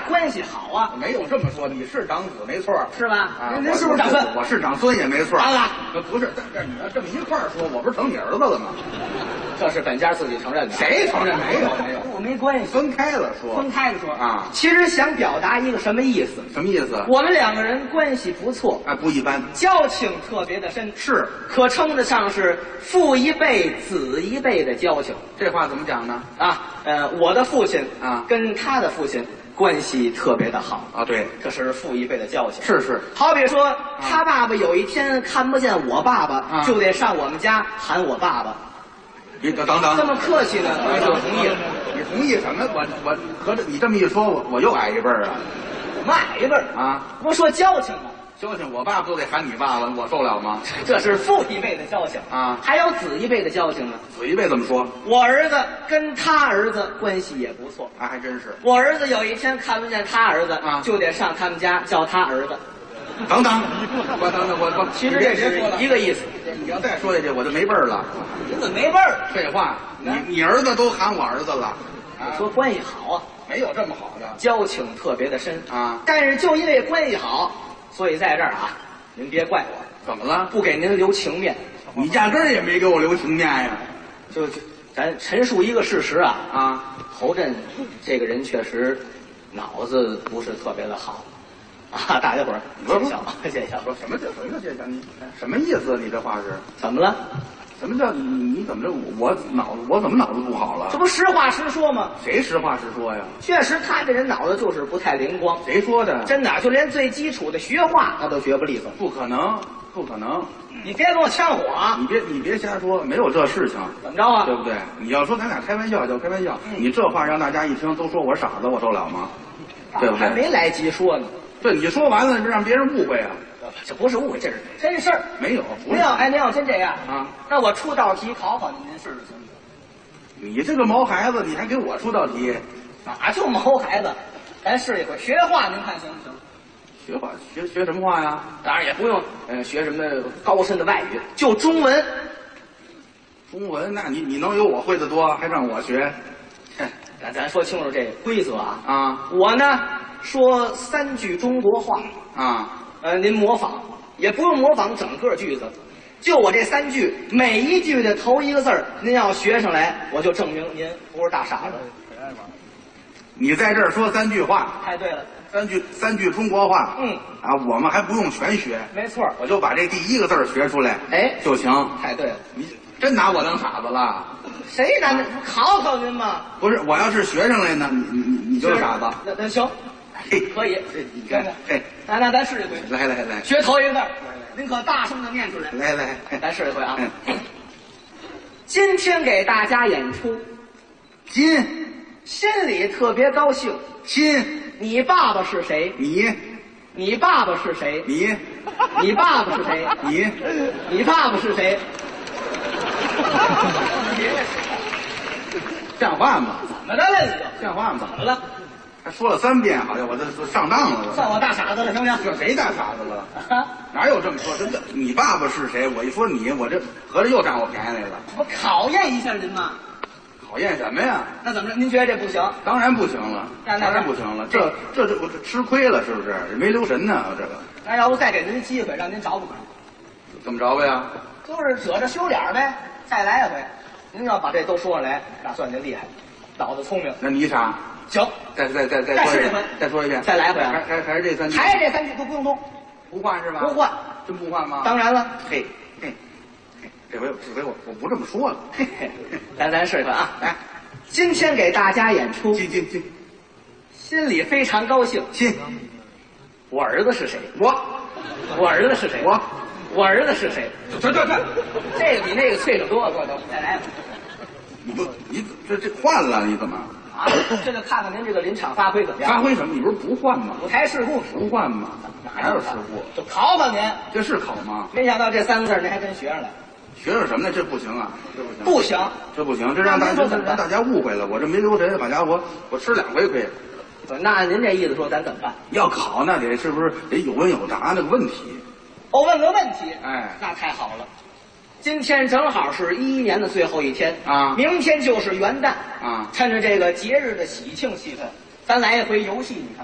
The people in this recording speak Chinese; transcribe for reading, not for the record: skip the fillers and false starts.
关系好啊。 没有这么说的，你是长子没错， 是吧？ 啊， 您是不是长孙？ 我是长孙也没错。 当然， 不是，但是你要这么一块儿说，我不是成你儿子了吗？ 这是本家自己承认的。 谁承认？没有， 跟我没关系。 分开了说。 分开了说啊， 其实想表达一个什么意思？ 什么意思？ 我们两个人关系不错， 哎，不一般， 交情特别的深， 是可称得上是父一辈子一辈的交情。 这话怎么讲呢？ 啊，我的父亲啊跟他的父亲关系特别的好啊，对， 这是父一辈的交情。 是， 好比说，他爸爸有一天看不见我爸爸， 啊就得上我们家喊我爸爸。 你等等， 这么客气呢，我就同意了。 你同意什么？我合着你这么一说，我又矮一辈儿啊！ 我们矮一辈儿啊， 不是说交情吗？ 交情，我爸不都得喊你爸爸，我受了吗？ 这是父一辈的交情啊， 还有子一辈的交情呢。 子一辈怎么说？ 我儿子跟他儿子关系也不错， 还真是。 我儿子有一天看不见他儿子啊， 就得上他们家叫他儿子。 等等，我， 其实这是一个意思。 你要再说下去，我就没辈儿了。 你怎么没辈儿？ 废话，你儿子都喊我儿子了。 我说关系好啊， 没有这么好的， 交情特别的深啊。 但是就因为关系好，所以在这儿啊，您别怪我。 怎么了？ 不给您留情面。 你压根儿也没给我留情面呀。 就咱陈述一个事实啊。 啊， 侯震这个人确实脑子不是特别的好。啊，大家伙儿见笑，见笑。 说什么叫见笑？你什么意思？你这话是怎么了？ 什么叫你怎么着？我怎么脑子不好了？ 这不实话实说吗？ 谁实话实说呀？ 确实，他这人脑子就是不太灵光。 谁说的？ 真的，就连最基础的学话他都学不利索。 不可能，不可能！ 你别跟我呛火啊！ 你别瞎说，没有这事情。 怎么着啊？ 对不对？你要说咱俩开玩笑就开玩笑，你这话让大家一听都说我傻子，我受了吗？对不对？ 还没来及说呢。 对，你说完了是让别人误会啊。 这不是误会，这是真事儿。 没有， 您要真这样啊， 那我出道题考考您试试行不行？你这个毛孩子，你还给我出道题？ 哪就毛孩子？咱试一回学话，您看行不行？ 学话学什么话呀？ 当然也不用学什么高深的外语，就中文。 中文？那你能有我会的多，还让我学？ 咱说清楚这规则啊！ 啊， 我呢说3句中国话啊， 您模仿，也不用模仿整个句子，就我这3句，每一句的头一个字儿，您要学上来，我就证明您不是大傻子。 你在这儿说3句话， 太对了 ，3句中国话，我们还不用全学， 没错， 我就把这第一个字儿学出来，就行。 太对了， 你真拿我当傻子了？ 谁拿考考您嘛？ 不是，我要是学上来呢，你就是傻子。 那行，可以。 你看， 那咱试一回。 来， 学头一个字，您可大声的念出来。 来， 咱试一回啊。今天给大家演出，心里特别高兴。你爸爸是谁？你爸爸是谁？你爸爸是谁？你爸爸是谁？ 像话吗？ 怎么的了？你像话吗？ 怎么了？ 还说了3遍，好像我这上当了。 算我大傻子了，行不行？ 这谁大傻子了？哪有这么说？真的，你爸爸是谁？我一说你，我这合着又占我便宜来了。 我考验一下您嘛。 考验什么呀？ 那怎么着？您觉得这不行？ 当然不行了，当然不行了。这我吃亏了，是不是？没留神呢，我这个。 那要不再给您机会，让您找补。 怎么着吧呀？ 就是褶着修脸呗，再来一回。您要把这都说上来，那算您厉害，脑子聪明。 那你傻？ 行， 再说一遍，再说一遍， 再来一回啊！ 还是这3句， 还是这3句都不用动， 不换是吧？ 不换， 真不换吗？ 当然了。 嘿，这回我不这么说了。 咱试一回啊！来，今天给大家演出， 进， 心里非常高兴。我儿子是谁？我儿子是谁？我儿子是谁？ 对，这个比那个脆手多了，再来一回。 你这换了，你怎么？ 啊，这就看看您这个临场发挥怎么样？ 发挥什么？你不是不换吗？ 舞台事故不换吗？哪有事故？ 就考考您。这是考吗？ 没想到这3个字您还真学上来。 学上什么呢？这不行啊！ 不行， 这不行，这让大家误会了。我这没留神，好家伙，我吃2回亏。 那按您这意思说，咱怎么办？ 要考那得是不是得有问有答那个问题？ 问个问题。 那太好了。今天正好是11年的最后一天啊， 明天就是元旦啊， 趁着这个节日的喜庆气氛，咱来一回游戏，你看。